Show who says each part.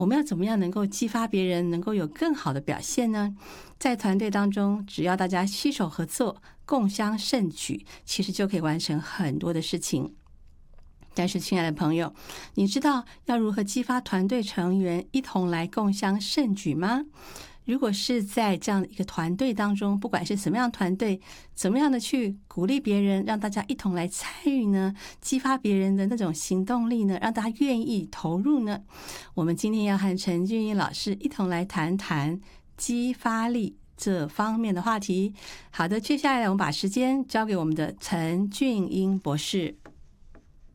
Speaker 1: 我们要怎么样能够激发别人能够有更好的表现呢？在团队当中，只要大家携手合作，共襄盛举，其实就可以完成很多的事情。但是亲爱的朋友，你知道要如何激发团队成员一同来共襄盛举吗？如果是在这样的一个团队当中，不管是什么样的团队，怎么样的去鼓励别人，让大家一同来参与呢？激发别人的那种行动力呢？让大家愿意投入呢？我们今天要和陈俊英老师一同来谈谈激发力这方面的话题。好的，接下来我们把时间交给我们的陈俊英博士。